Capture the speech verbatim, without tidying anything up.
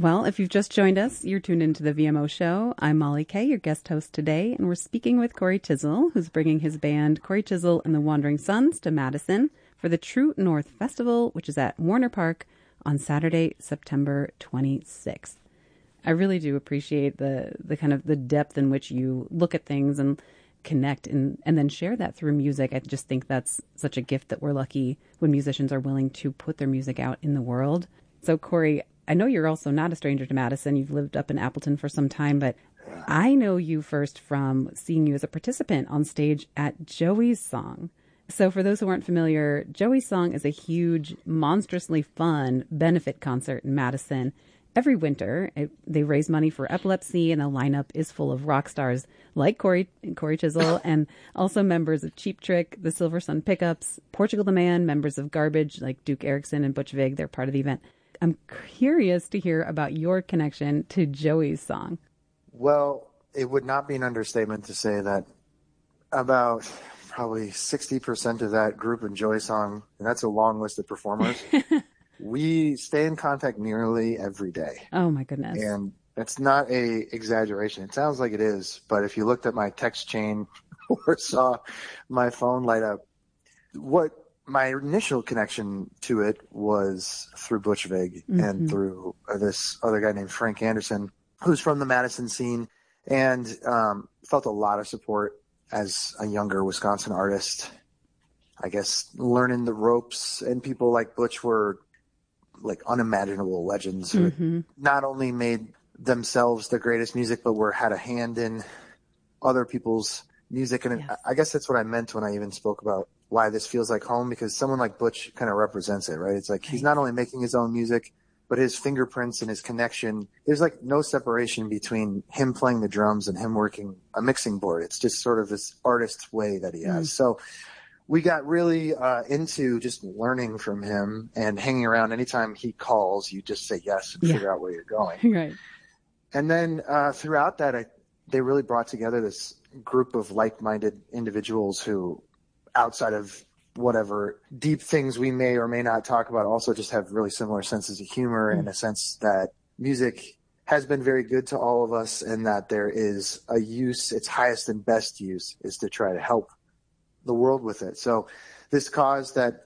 Well, if you've just joined us, you're tuned into the V M O Show. I'm Molly Kay, your guest host today, and we're speaking with Corey Chisel, who's bringing his band Corey Chisel and the Wandering Sons to Madison for the True North Festival, which is at Warner Park on Saturday, September twenty-sixth. I really do appreciate the the kind of the depth in which you look at things and connect and, and then share that through music. I just think that's such a gift that we're lucky when musicians are willing to put their music out in the world. So, Corey, I know you're also not a stranger to Madison. You've lived up in Appleton for some time, but I know you first from seeing you as a participant on stage at Joey's Song. So for those who aren't familiar, Joey's Song is a huge, monstrously fun benefit concert in Madison. Every winter, it, they raise money for epilepsy, and the lineup is full of rock stars like Corey, Corey Chisel, and also members of Cheap Trick, the Silver Sun Pickups, Portugal the Man, members of Garbage like Duke Erickson and Butch Vig. They're part of the event. I'm curious to hear about your connection to Joey's Song. Well, it would not be an understatement to say that about probably sixty percent of that group in Joey's Song, and that's a long list of performers, we stay in contact nearly every day. Oh, my goodness. And that's not a exaggeration. It sounds like it is, but if you looked at my text chain or saw my phone light up, what my initial connection to it was through Butch Vig mm-hmm. and through uh, this other guy named Frank Anderson, who's from the Madison scene, and um, felt a lot of support as a younger Wisconsin artist. I guess learning the ropes, and people like Butch were like unimaginable legends who mm-hmm. not only made themselves the greatest music, but were had a hand in other people's music. And yes. I guess that's what I meant when I even spoke about why this feels like home, because someone like Butch kind of represents it, right? It's like he's not only making his own music, but his fingerprints and his connection, there's like no separation between him playing the drums and him working a mixing board. It's just sort of this artist way that he has. Mm. So we got really uh, into just learning from him and hanging around. Anytime he calls, you just say yes and yeah. figure out where you're going. Right. And then uh, throughout that, I, they really brought together this group of like-minded individuals who, outside of whatever deep things we may or may not talk about, also just have really similar senses of humor mm. and a sense that music has been very good to all of us, and that there is a use, its highest and best use is to try to help the world with it. So this cause that